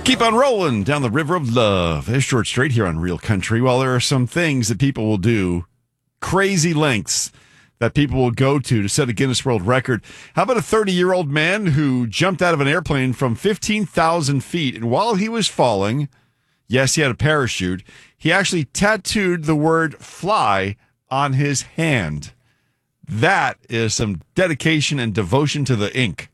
Keep on rolling down the river of love. There's George Strait here on Real Country. While there are some things that people will do, crazy lengths that people will go to set a Guinness World Record. How about a 30-year-old man who jumped out of an airplane from 15,000 feet, and while he was falling, yes, he had a parachute, he actually tattooed the word fly on his hand. That is some dedication and devotion to the ink.